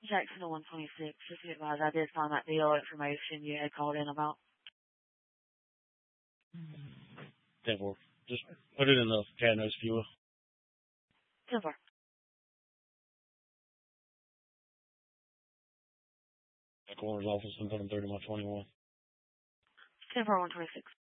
Jackson to 126. Just be advised, I did find that deal information you had called in about. 10-4. Just put it in the cat notes if you will. 10-4. The coroner's office and put them 30 by 21. 10-4, 126.